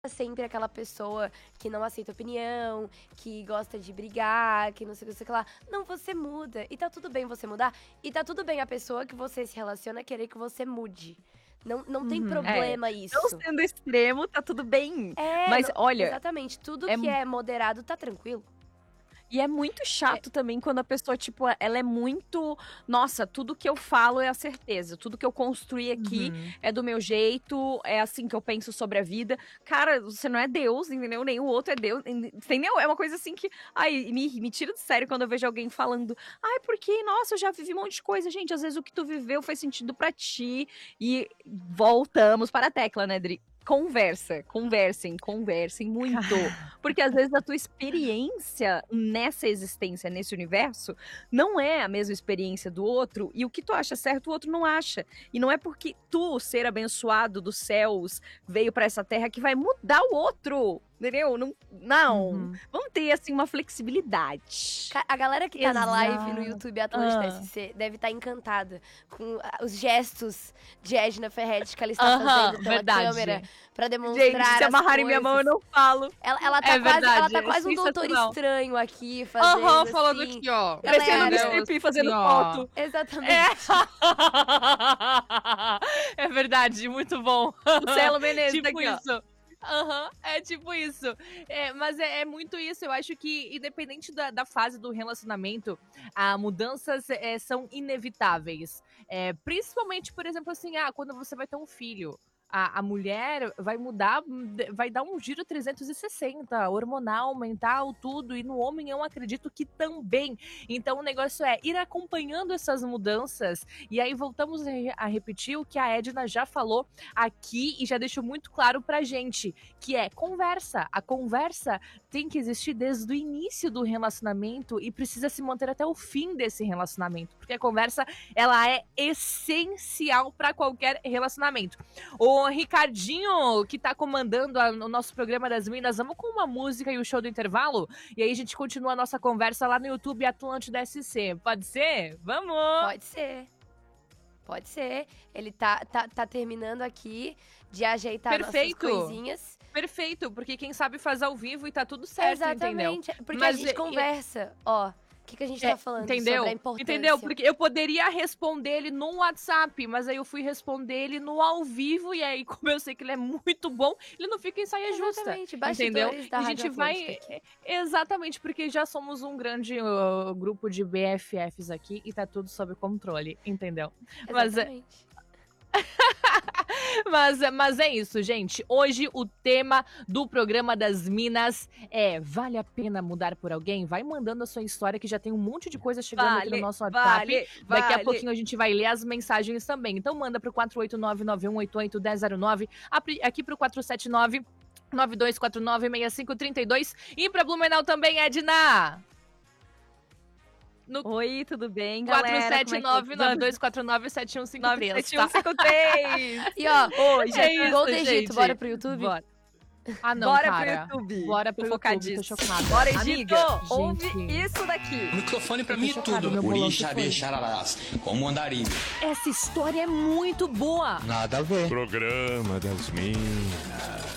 sempre aquela pessoa que não aceita opinião, que gosta de brigar, que não sei o que, sei lá. Não, você muda. E tá tudo bem você mudar. E tá tudo bem a pessoa que você se relaciona querer que você mude. Não tem problema isso. Não sendo extremo, tá tudo bem. Mas não, olha, exatamente. Tudo que é moderado tá tranquilo. E é muito chato também quando a pessoa, tipo, ela é muito... Nossa, tudo que eu falo é a certeza. Tudo que eu construí aqui é do meu jeito, é assim que eu penso sobre a vida. Cara, você não é Deus, entendeu? Nem o outro é Deus, entendeu? É uma coisa assim que... Ai, me tira de sério quando eu vejo alguém falando... Ai, porque, nossa, eu já vivi um monte de coisa. Gente, às vezes o que tu viveu faz sentido pra ti. E voltamos para a tecla, né, Dri? Conversem muito. Porque às vezes a tua experiência nessa existência, nesse universo, não é a mesma experiência do outro, e o que tu acha certo, o outro não acha. E não é porque tu, ser abençoado dos céus, veio pra essa terra que vai mudar o outro. Entendeu? Não. Vamos ter, assim, uma flexibilidade. A galera que tá na live no YouTube Atlântida SC deve estar encantada com os gestos de Edna Ferretti que ela está fazendo pela câmera pra demonstrar. Gente, se amarrarem minha mão, eu não falo. Ela tá quase um doutor estranho aqui, fazendo assim. Falando aqui, ó. Crescendo no strip, fazendo foto. Exatamente. É verdade, muito bom. O Celo Menezes tipo aqui, ó. isso. É tipo isso. Mas é muito isso. Eu acho que, independente da fase do relacionamento, mudanças são inevitáveis. Principalmente, por exemplo, assim, quando você vai ter um filho. A mulher vai mudar, vai dar um giro 360, hormonal, mental, tudo. E no homem eu acredito que também. Então o negócio é ir acompanhando essas mudanças. E aí voltamos a repetir o que a Edna já falou aqui e já deixou muito claro pra gente, que é conversa. A conversa tem que existir desde o início do relacionamento e precisa se manter até o fim desse relacionamento. Porque a conversa, ela é essencial para qualquer relacionamento. O Ricardinho, que tá comandando o nosso programa das Minas, vamos com uma música e o show do intervalo? E aí a gente continua a nossa conversa lá no YouTube Atlântida SC. Pode ser? Vamos! Pode ser. Ele tá terminando aqui de ajeitar nossas coisinhas. Perfeito, porque quem sabe faz ao vivo e tá tudo certo, exatamente, entendeu? Porque a gente conversa, ó. O que a gente tá falando entendeu? Sobre a importância. Entendeu? Porque eu poderia responder ele no WhatsApp, mas aí eu fui responder ele no ao vivo, e aí, como eu sei que ele é muito bom, ele não fica em saia justa. Entendeu? Da a gente vai... Exatamente, porque já somos um grande grupo de BFFs aqui e tá tudo sob controle, entendeu? Exatamente. Mas é isso, gente. Hoje o tema do programa das Minas é: vale a pena mudar por alguém? Vai mandando a sua história, que já tem um monte de coisa chegando aqui no nosso WhatsApp. Daqui a pouquinho a gente vai ler as mensagens também. Então manda pro 489-9188-1009, aqui pro 479 9249-6532 e pra Blumenau também, Edna! Oi, tudo bem, galera? 479-9249-7153. E ó, gol do Egito, bora pro YouTube? Bora. Não, bora cara. pro YouTube. Bora pro YouTube, tô chocada. Bora, Egito, amiga, ouve gente. isso daqui. O microfone pra mim é tudo. Urisha, bichararás, como andarilho. Essa história é muito boa. Nada a ver. Programa das Minas.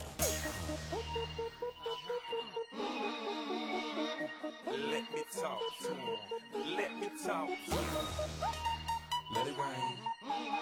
Let me talk to him. Let me talk to him. Let it rain.